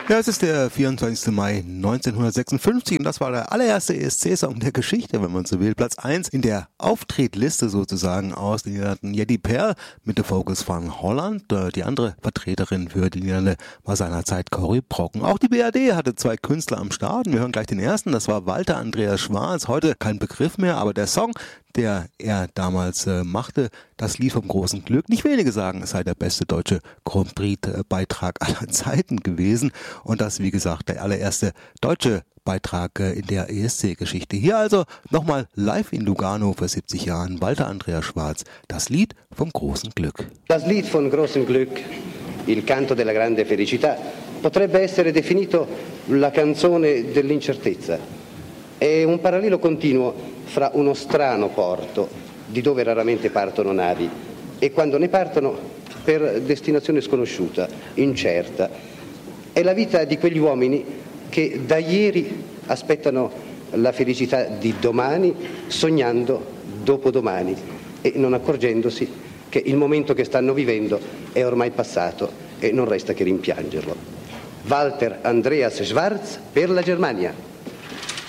Ja, es ist der 24. Mai 1956 und das war der allererste ESC-Song der Geschichte, wenn man so will. Platz 1 in der Auftretliste sozusagen aus den Niederlanden. Jedi Per mit The Focus von Holland. Die andere Vertreterin für die Niederlande war seinerzeit Corrie Brocken. Auch die BRD hatte zwei Künstler am Start. Wir hören gleich den ersten, das war Walter Andreas Schwarz. Heute kein Begriff mehr, aber der Song, der er damals machte, das Lied vom großen Glück. Nicht wenige sagen, es sei der beste deutsche Grand Prix-Beitrag aller Zeiten gewesen. Und das, wie gesagt, der allererste deutsche Beitrag in der ESC-Geschichte. Hier also nochmal live in Lugano vor 70 Jahren, Walter Andreas Schwarz, das Lied vom großen Glück. Das Lied von großem Glück, il canto della grande felicità, potrebbe essere definito la canzone dell'incertezza. È un parallelo continuo fra uno strano porto, di dove raramente partono navi, e quando ne partono per destinazione sconosciuta, incerta. È la vita di quegli uomini che da ieri aspettano la felicità di domani, sognando dopodomani e non accorgendosi che il momento che stanno vivendo è ormai passato e non resta che rimpiangerlo. Walter Andreas Schwarz per la Germania.